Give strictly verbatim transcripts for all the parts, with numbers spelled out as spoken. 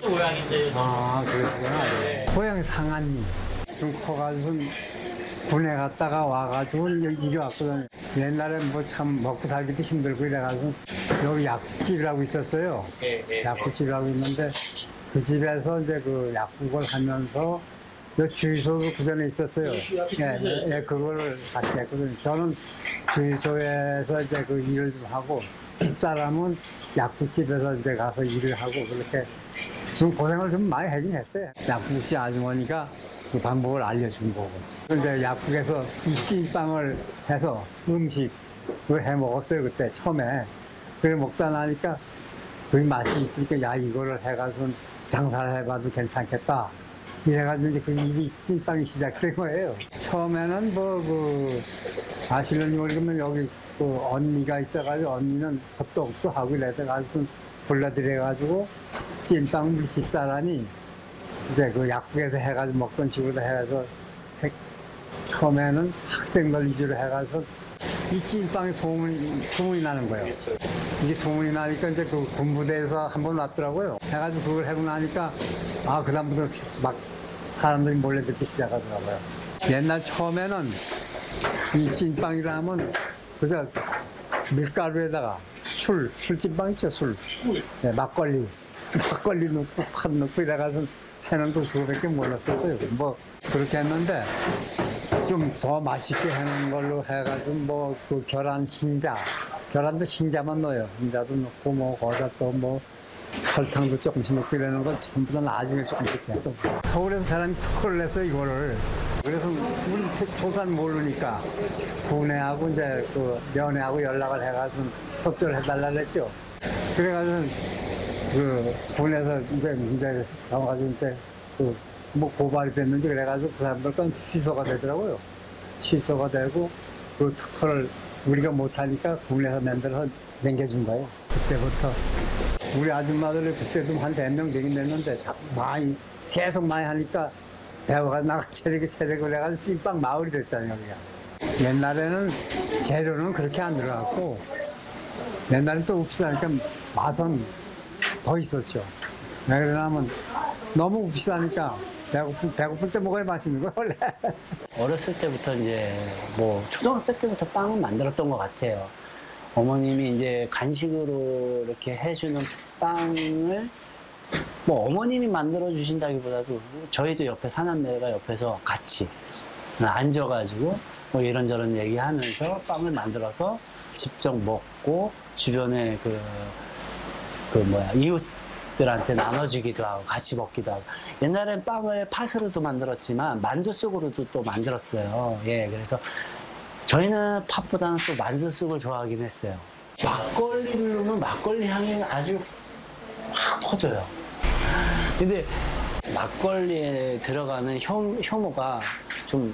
고향인데. 아, 그러시구나. 네. 고향이 상안리. 좀 커가지고 군에 갔다가 와가지고 여기 이리 왔거든요. 옛날에 뭐 참 먹고 살기도 힘들고 이래가지고 여기 약국집이라고 있었어요. 네, 네, 약국집이라고 있는데 그 집에서 이제 그 약국을 하면서 요 주유소도 그 전에 있었어요. 예, 예, 그거를 같이 했거든요. 저는 주유소에서 이제 그 일을 좀 하고 집사람은 약국집에서 이제 가서 일을 하고 그렇게 좀 고생을 좀 많이 하긴 했어요. 약국집 아주머니가 그 방법을 알려준 거고. 이제 약국에서 이 찐빵을 해서 음식을 해 먹었어요, 그때 처음에. 그래 먹다 나니까 그 맛이 있으니까 야, 이거를 해가지고 장사를 해봐도 괜찮겠다. 이래가지고 이제 그 일이 찐빵이 시작된 거예요. 처음에는 뭐, 그, 아시는 모르겠지만 여기 그 언니가 있어가지고 언니는 헛떡도 하고 이래가지고 불러들여가지고 찐빵 우리 집사람이 이제 그 약국에서 해가지고 먹던 집으로 해서 해, 처음에는 학생들 위주로 해가지고 이 찐빵이 소문이, 소문이 나는 거예요. 이게 소문이 나니까 이제 그 군부대에서 한번 왔더라고요. 해가지고 그걸 하고 나니까 아, 그다음부터 막 사람들이 몰래 듣기 시작하더라고요. 옛날 처음에는 이 찐빵이라 하면 그저 밀가루에다가 술, 술찐빵 있죠, 술. 네, 막걸리. 막걸리 넣고 팥 넣고 이래가지고 해는 거 그거밖에 몰랐었어요. 뭐 그렇게 했는데 좀 더 맛있게 하는 걸로 해가지고 뭐 그 계란 흰자, 계란도 흰자만 넣어요. 흰자도 넣고 뭐 거기다 또 뭐 설탕도 조금씩 넣고 이러는 건 전부 다 나중에 조금씩 해요. 서울에서 사람이 특허를 냈어요, 이거를. 그래서 우리 조사는 모르니까 군에하고 이제 그 면회하고 연락을 해가지고 협조를 해달라 그랬죠. 그래가지고 그 군에서 이제 이제 상가지고 이제 그 뭐 고발이 됐는지 그래가지고 그 사람들 건 취소가 되더라고요. 취소가 되고 그 특허를 우리가 못하니까 군에서 만들어서 남겨준 거예요. 그때부터 우리 아줌마들이 그때도 한 백 명 되긴 됐는데 많이 계속 많이 하니까 대화가 나가 체력이 체력을 해가지고 찐빵 마을이 됐잖아요, 여기가. 옛날에는 재료는 그렇게 안 들어갔고 옛날에 또 비싸니까 맛은 더 있었죠. 왜 그러냐면 너무 비싸니까 배고플, 배고플 때 먹어야 맛있는 거 원래. 어렸을 때부터 이제 뭐 초등학교 때부터 빵을 만들었던 것 같아요. 어머님이 이제 간식으로 이렇게 해주는 빵을 뭐 어머님이 만들어 주신다기보다도 저희도 옆에 사남매가 옆에서 같이 앉아가지고 뭐 이런저런 얘기하면서 빵을 만들어서 직접 먹고 주변에 그, 그 뭐야 이웃들한테 나눠주기도 하고 같이 먹기도 하고. 옛날엔 빵을 팥으로도 만들었지만 만두 속으로도 또 만들었어요. 예, 그래서 저희는 팥보다는 또 만두 속을 좋아하긴 했어요. 막걸리를 넣으면 막걸리 향이 아주 확 퍼져요. 근데 막걸리에 들어가는 효, 효모가 좀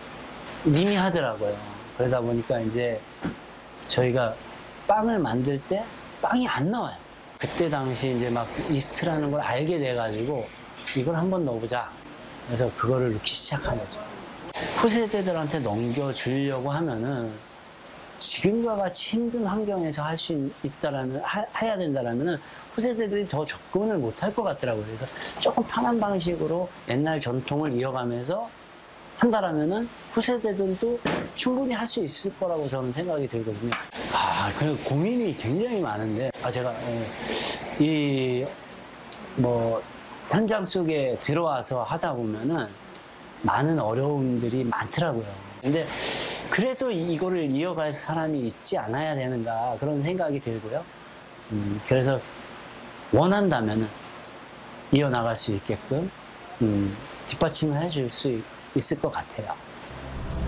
미미하더라고요. 그러다 보니까 이제 저희가 빵을 만들 때 빵이 안 나와요. 그때 당시 이제 막 이스트라는 걸 알게 돼가지고 이걸 한번 넣어보자. 그래서 그거를 넣기 시작한 거죠. 후세대들한테 넘겨주려고 하면은 지금과 같이 힘든 환경에서 할 수 있다라는, 하, 해야 된다라면은 후세대들이 더 접근을 못 할 것 같더라고요. 그래서 조금 편한 방식으로 옛날 전통을 이어가면서 한다라면은 후세대들도 충분히 할 수 있을 거라고 저는 생각이 들거든요. 아, 그 고민이 굉장히 많은데, 아, 제가, 이, 뭐, 현장 속에 들어와서 하다 보면은 많은 어려움들이 많더라고요. 근데 그래도 이거를 이어갈 사람이 있지 않아야 되는가 그런 생각이 들고요. 음, 그래서 원한다면은 이어나갈 수 있게끔 음, 뒷받침을 해줄 수 있을 것 같아요.